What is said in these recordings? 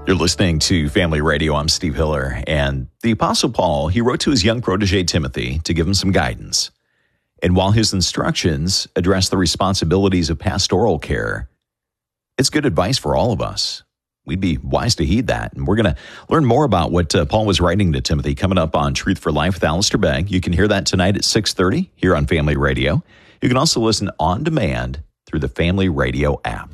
You're listening to Family Radio. I'm Steve Hiller. And the Apostle Paul, he wrote to his young protege Timothy to give him some guidance. And while his instructions address the responsibilities of pastoral care, it's good advice for all of us. We'd be wise to heed that. And we're going to learn more about what Paul was writing to Timothy coming up on Truth for Life with Alistair Begg. You can hear that tonight at 6:30 here on Family Radio. You can also listen on demand through the Family Radio app.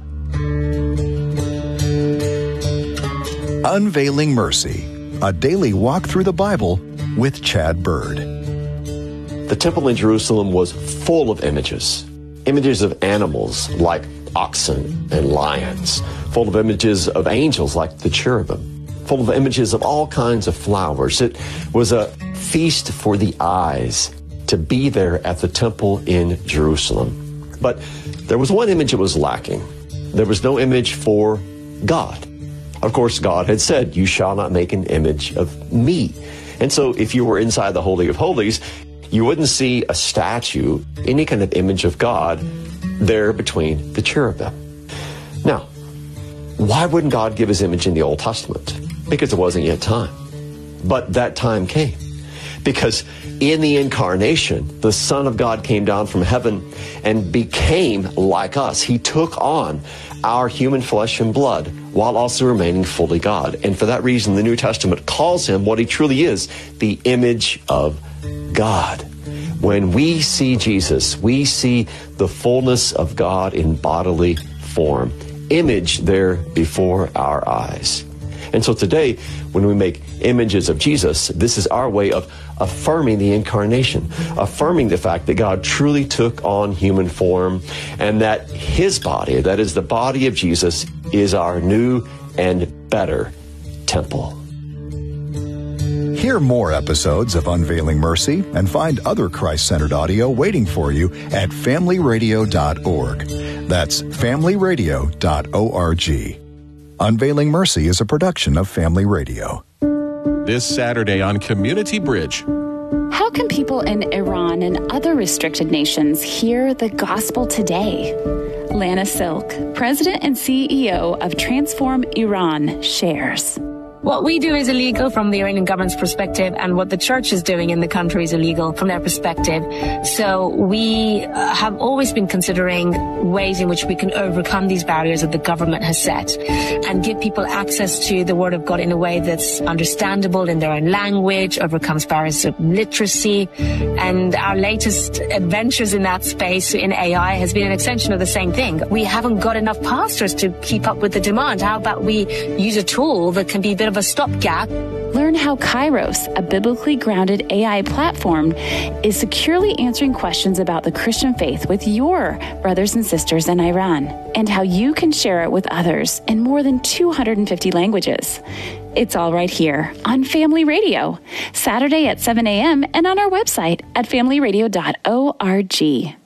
Unveiling Mercy, a daily walk through the Bible with Chad Bird. The temple in Jerusalem was full of images of animals like oxen and lions, full of images of angels like the cherubim, full of images of all kinds of flowers. It was a feast for the eyes to be there at the temple in Jerusalem. But there was one image that was lacking. There was no image for God. Of course, God had said, "You shall not make an image of me." And so if you were inside the Holy of Holies, you wouldn't see a statue, any kind of image of God there between the cherubim. Now, why wouldn't God give his image in the Old Testament? Because it wasn't yet time. But that time came. Because in the incarnation, the Son of God came down from heaven and became like us. He took on our human flesh and blood while also remaining fully God. And for that reason, the New Testament calls him what he truly is, the image of God. When we see Jesus, we see the fullness of God in bodily form, image there before our eyes. And so today, when we make images of Jesus, this is our way of affirming the incarnation, affirming the fact that God truly took on human form and that his body, that is the body of Jesus, is our new and better temple. Hear more episodes of Unveiling Mercy and find other Christ-centered audio waiting for you at familyradio.org. That's familyradio.org. Unveiling Mercy is a production of Family Radio. This Saturday on Community Bridge. How can people in Iran and other restricted nations hear the gospel today? Lana Silk, President and CEO of Transform Iran, shares. What we do is illegal from the Iranian government's perspective, and what the church is doing in the country is illegal from their perspective. So we have always been considering ways in which we can overcome these barriers that the government has set and give people access to the Word of God in a way that's understandable in their own language, overcomes barriers of literacy. And our latest adventures in that space in AI has been an extension of the same thing. We haven't got enough pastors to keep up with the demand. How about we use a tool that can be a bit of a stopgap? Learn how Kairos, a biblically grounded AI platform, is securely answering questions about the Christian faith with your brothers and sisters in Iran, and how you can share it with others in more than 250 languages. It's all right here on Family Radio, Saturday at 7 a.m. and on our website at familyradio.org.